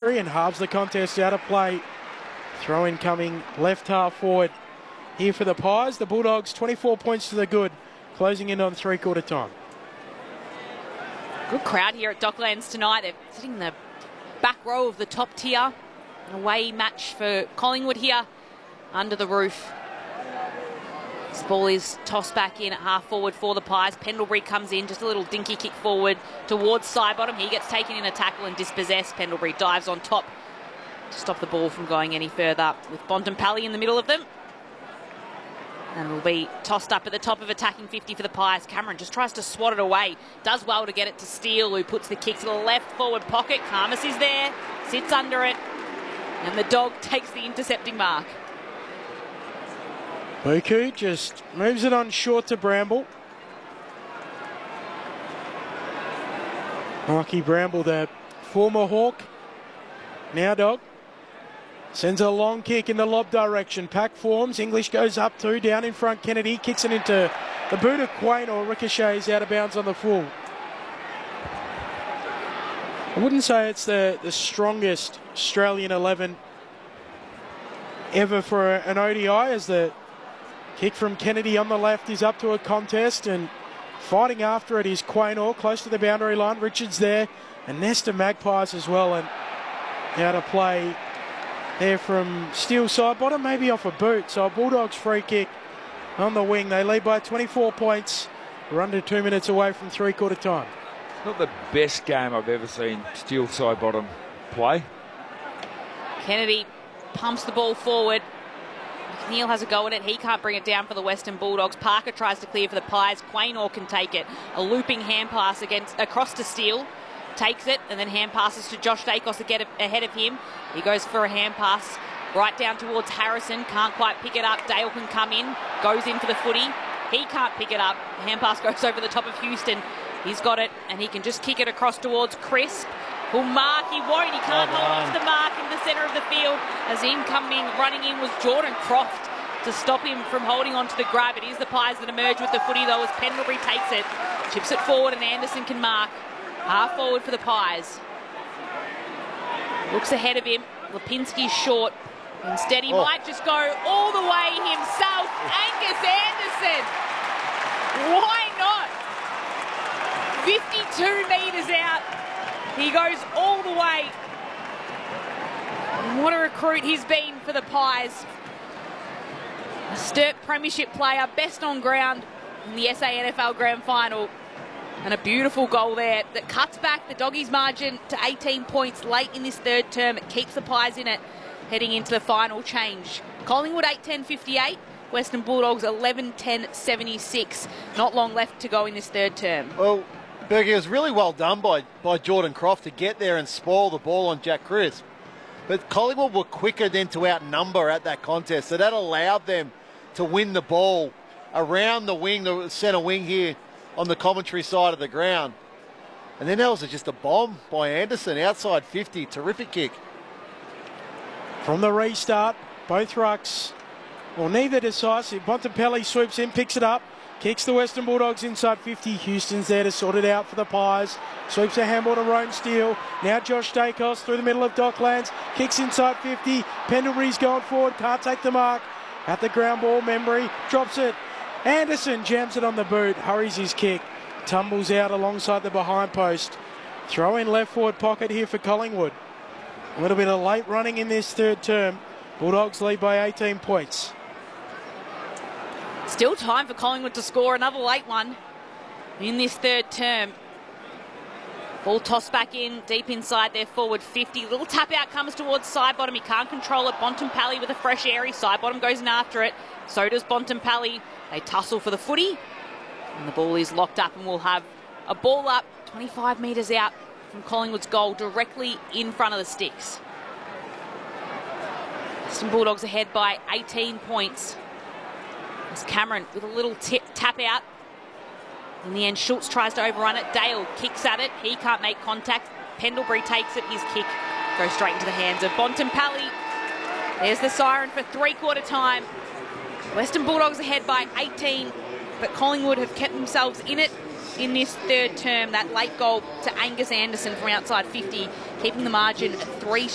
boundary and halves the contest out of play. Throw in coming left half forward here for the Pies. The Bulldogs 24 points to the good, closing in on three-quarter time. Good crowd here at Docklands tonight. They're sitting in the back row of the top tier. An away match for Collingwood here under the roof. This ball is tossed back in at half forward for the Pies. Pendlebury comes in, just a little dinky kick forward towards Sidebottom. He gets taken in a tackle and dispossessed. Pendlebury dives on top to stop the ball from going any further, with Bontempelli in the middle of them. And will be tossed up at the top of attacking 50 for the Pies. Cameron just tries to swat it away. Does well to get it to Steele, who puts the kick to the left forward pocket. Khamis is there, sits under it, and the dog takes the intercepting mark. Buku just moves it on short to Bramble. Marky Bramble, the former Hawk, now dog. Sends a long kick in the lob direction. Pack forms. English goes up two. Down in front, Kennedy kicks it into the boot of Quain, or ricochets out of bounds on the full. I wouldn't say it's the strongest Australian 11 ever for an ODI, as the kick from Kennedy on the left is up to a contest, and fighting after it is Quainor, close to the boundary line. Richards there, and nest of Magpies as well, and out of play there from Steele Sidebottom, maybe off a boot. So a Bulldogs free kick on the wing. They lead by 24 points. We're under 2 minutes away from three-quarter time. Not the best game I've ever seen Steele Sidebottom play. Kennedy pumps the ball forward. McNeil has a go at it. He can't bring it down for the Western Bulldogs. Parker tries to clear for the Pies. Quainor can take it. A looping hand pass across to Steele. Takes it, and then hand passes to Josh Dacos to get ahead of him. He goes for a hand pass right down towards Harrison. Can't quite pick it up. Dale can come in. Goes in for the footy. He can't pick it up. Hand pass goes over the top of Houston. He's got it, and he can just kick it across towards Crisp. Who'll mark. He won't. He can't hold on to the mark in the centre of the field. As running in was Jordan Croft to stop him from holding on to the grab. It is the Pies that emerge with the footy, though, as Pendlebury takes it. Chips it forward, and Anderson can mark. Half forward for the Pies. Looks ahead of him. Lipinski's short. Instead, he might just go all the way himself. Angus Anderson. Why not? 52 metres out. He goes all the way. And what a recruit he's been for the Pies. A Sturt Premiership player, best on ground in the SANFL Grand Final. And a beautiful goal there that cuts back the Doggies' margin to 18 points late in this third term. It keeps the Pies in it heading into the final change. Collingwood 8-10-58. Western Bulldogs 11-10-76. Not long left to go in this third term. Well, Bergie, it was really well done by Jordan Croft to get there and spoil the ball on Jack Crisp. But Collingwood were quicker than to outnumber at that contest. So that allowed them to win the ball around the wing, the centre wing here, on the commentary side of the ground. And then that was just a bomb by Anderson, outside 50, terrific kick. From the restart, both rucks, well, neither decisive. Bontempelli swoops in, picks it up, kicks the Western Bulldogs inside 50. Houston's there to sort it out for the Pies. Sweeps a handball to Roan Steele. Now Josh Dacos through the middle of Docklands, kicks inside 50. Pendlebury's going forward, can't take the mark. At the ground ball, Membry drops it. Anderson jams it on the boot, hurries his kick, tumbles out alongside the behind post. Throw in left forward pocket here for Collingwood. A little bit of late running in this third term. Bulldogs lead by 18 points. Still time for Collingwood to score another late one in this third term. Ball tossed back in, deep inside their forward 50. Little tap out comes towards Sidebottom. He can't control it. Bontempelli with a fresh airy. Sidebottom goes in after it. So does Bontempelli. They tussle for the footy. And the ball is locked up, and we'll have a ball up 25 metres out from Collingwood's goal, directly in front of the sticks. Western Bulldogs ahead by 18 points. It's Cameron with a little tap out. In the end, Schultz tries to overrun it. Dale kicks at it. He can't make contact. Pendlebury takes it. His kick goes straight into the hands of Bontempelli. There's the siren for three-quarter time. Western Bulldogs ahead by 18, but Collingwood have kept themselves in it in this third term. That late goal to Angus Anderson from outside 50, keeping the margin at 3